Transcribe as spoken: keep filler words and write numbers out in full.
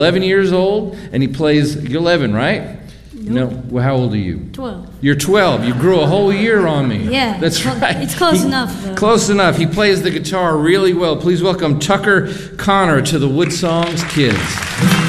eleven years old, and he plays, you're eleven, right? Nope. No, well, how old are you? twelve. You're twelve. You grew a whole year on me. Yeah. That's it's right. It's close He- enough, though. Close enough. He plays the guitar really well. Please welcome Tucker Connor to the Wood Songs Kids.